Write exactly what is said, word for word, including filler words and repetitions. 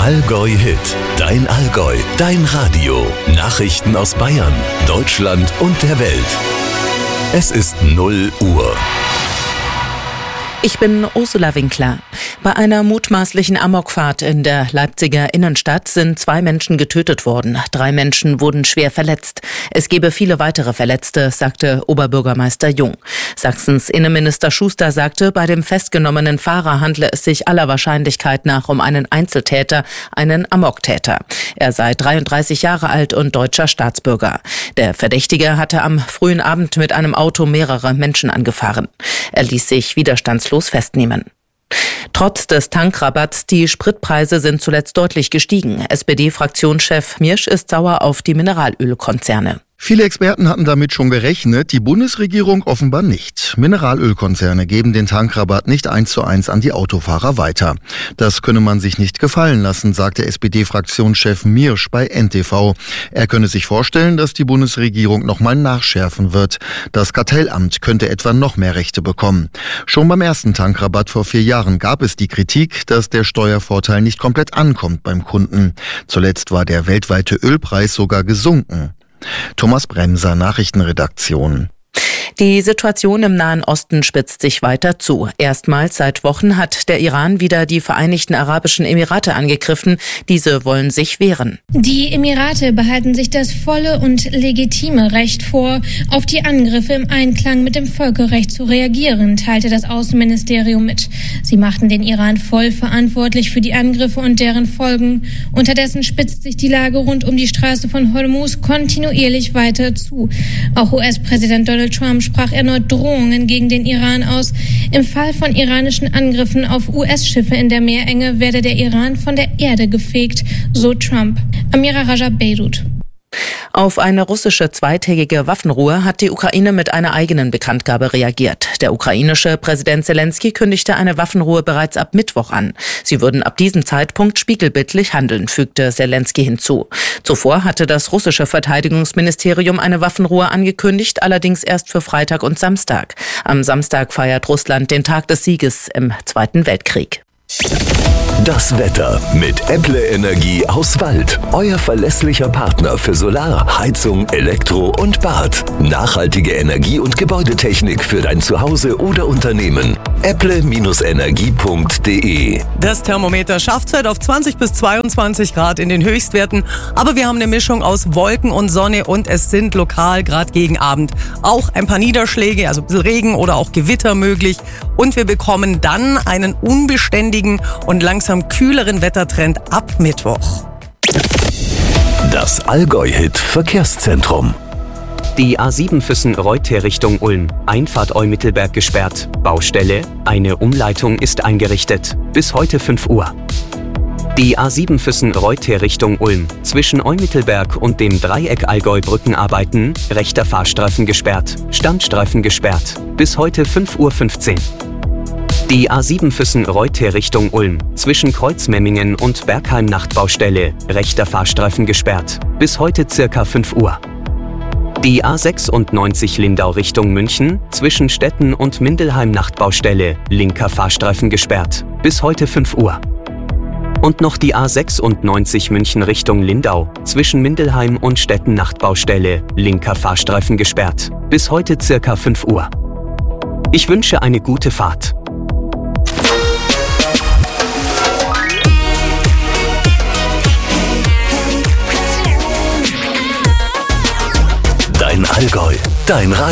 Allgäu-Hit. Dein Allgäu, dein Radio. Nachrichten aus Bayern, Deutschland und der Welt. Es ist null Uhr. Ich bin Ursula Winkler. Bei einer mutmaßlichen Amokfahrt in der Leipziger Innenstadt sind zwei Menschen getötet worden. Drei Menschen wurden schwer verletzt. Es gebe viele weitere Verletzte, sagte Oberbürgermeister Jung. Sachsens Innenminister Schuster sagte, bei dem festgenommenen Fahrer handle es sich aller Wahrscheinlichkeit nach um einen Einzeltäter, einen Amoktäter. Er sei dreiunddreißig Jahre alt und deutscher Staatsbürger. Der Verdächtige hatte am frühen Abend mit einem Auto mehrere Menschen angefahren. Er ließ sich widerstandslos festnehmen. Trotz des Tankrabatts, die Spritpreise sind zuletzt deutlich gestiegen. S P D-Fraktionschef Miersch ist sauer auf die Mineralölkonzerne. Viele Experten hatten damit schon gerechnet, die Bundesregierung offenbar nicht. Mineralölkonzerne geben den Tankrabatt nicht eins zu eins an die Autofahrer weiter. Das könne man sich nicht gefallen lassen, sagte S P D-Fraktionschef Miersch bei N T V. Er könne sich vorstellen, dass die Bundesregierung nochmal nachschärfen wird. Das Kartellamt könnte etwa noch mehr Rechte bekommen. Schon beim ersten Tankrabatt vor vier Jahren gab es die Kritik, dass der Steuervorteil nicht komplett ankommt beim Kunden. Zuletzt war der weltweite Ölpreis sogar gesunken. Thomas Bremser, Nachrichtenredaktion. Die Situation im Nahen Osten spitzt sich weiter zu. Erstmals seit Wochen hat der Iran wieder die Vereinigten Arabischen Emirate angegriffen. Diese wollen sich wehren. Die Emirate behalten sich das volle und legitime Recht vor, auf die Angriffe im Einklang mit dem Völkerrecht zu reagieren, teilte das Außenministerium mit. Sie machten den Iran voll verantwortlich für die Angriffe und deren Folgen. Unterdessen spitzt sich die Lage rund um die Straße von Hormuz kontinuierlich weiter zu. Auch U S-Präsident Donald Trump sprach erneut Drohungen gegen den Iran aus. Im Fall von iranischen Angriffen auf U S-Schiffe in der Meerenge werde der Iran von der Erde gefegt, so Trump. Amira Raja, Beirut. Auf eine russische zweitägige Waffenruhe hat die Ukraine mit einer eigenen Bekanntgabe reagiert. Der ukrainische Präsident Zelensky kündigte eine Waffenruhe bereits ab Mittwoch an. Sie würden ab diesem Zeitpunkt spiegelbildlich handeln, fügte Zelensky hinzu. Zuvor hatte das russische Verteidigungsministerium eine Waffenruhe angekündigt, allerdings erst für Freitag und Samstag. Am Samstag feiert Russland den Tag des Sieges im Zweiten Weltkrieg. Das Wetter mit Apple Energie aus Wald. Euer verlässlicher Partner für Solar, Heizung, Elektro und Bad. Nachhaltige Energie- und Gebäudetechnik für dein Zuhause oder Unternehmen. apple Energie punkt de. Das Thermometer schafft es halt auf zwanzig bis zweiundzwanzig Grad in den Höchstwerten. Aber wir haben eine Mischung aus Wolken und Sonne und es sind lokal gerade gegen Abend auch ein paar Niederschläge, also ein bisschen Regen oder auch Gewitter möglich. Und wir bekommen dann einen unbeständigen und langsam kühleren Wettertrend ab Mittwoch. Das Allgäu-Hit Verkehrszentrum. Die A sieben Füssen-Reuter Richtung Ulm. Einfahrt Eumittelberg gesperrt. Baustelle. Eine Umleitung ist eingerichtet. Bis heute fünf Uhr. Die A sieben Füssen-Reuter Richtung Ulm. Zwischen Eumittelberg und dem Dreieck Allgäu-Brückenarbeiten. Rechter Fahrstreifen gesperrt. Standstreifen gesperrt. Bis heute fünf Uhr fünfzehn. Die A sieben Füssen-Reuter Richtung Ulm. Zwischen Kreuzmemmingen und Bergheim Nachtbaustelle. Rechter Fahrstreifen gesperrt. Bis heute circa fünf Uhr. Die A sechsundneunzig Lindau Richtung München. Zwischen Stetten und Mindelheim Nachtbaustelle. Linker Fahrstreifen gesperrt. Bis heute fünf Uhr. Und noch die A sechsundneunzig München Richtung Lindau. Zwischen Mindelheim und Stetten Nachtbaustelle. Linker Fahrstreifen gesperrt. Bis heute circa fünf Uhr. Ich wünsche eine gute Fahrt. Dein Allgäu, dein Radio.